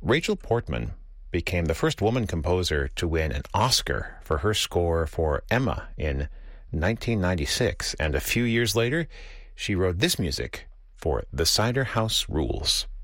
Rachel Portman became the first woman composer to win an Oscar for her score for Emma in 1996, and a few years later, she wrote this music for The Cider House Rules.